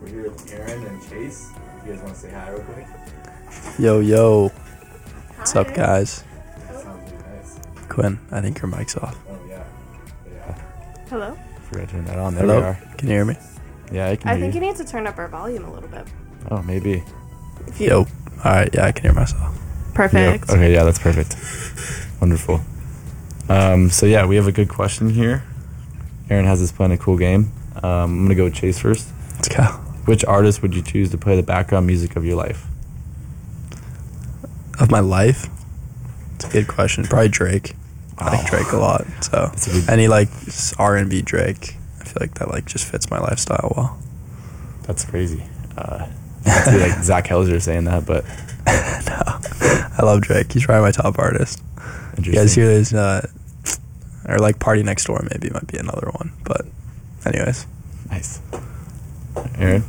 We're here with Aaron and Chase. You guys want to say hi real quick? Yo. Hi. What's up, guys? That sounds really nice. Quinn, I think your mic's off. Oh, yeah. Hello? Forgot to turn that on. There Hello? we are. Can you hear me? Yeah, I can I hear think you. you need to turn up our volume a little bit. Oh, maybe. Yo. Alright, yeah, I can hear myself. Perfect. Yep. Okay, yeah, that's perfect. Wonderful. So yeah, we have a good question here. Aaron has us playing a cool game. I'm going to go with Chase first. Let's go. Which artist would you choose to play the background music of your life? Of my life? It's a good question. Probably Drake. I like Drake a lot. So That's a good- any like R&B Drake, I feel like that like just fits my lifestyle well. That's crazy. It's like Zach Helzer saying that, but No. I love Drake. He's probably my top artist. You interesting. guys hear this? Or like Party Next Door maybe might be another one. But anyways. Nice. Aaron?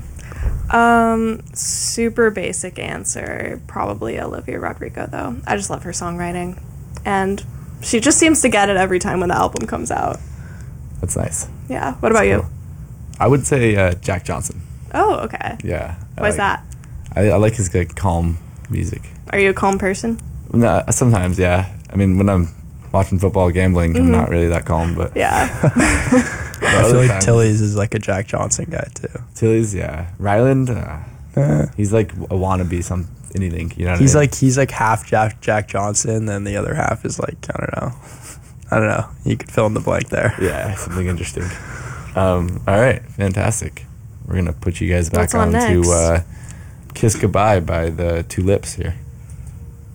Super basic answer. Probably Olivia Rodrigo, though. I just love her songwriting. And she just seems to get it every time when the album comes out. That's nice. Yeah. What about you? Cool. I would say Jack Johnson. Oh, okay. Yeah. Why's that? I like his like calm music. Are you a calm person? No, sometimes, yeah. I mean, when I'm watching football, gambling, I'm not really that calm, but Yeah. I feel like Tilly's is like a Jack Johnson guy too. Tilly's, yeah. Ryland, he's like a wannabe anything, you know what He's I mean? he's like half Jack Johnson, and the other half is like I don't know. You could fill in the blank there. Yeah, something interesting. All right, fantastic. We're gonna put you guys back What's on on to next? "Kiss Goodbye" by the Two Lips here.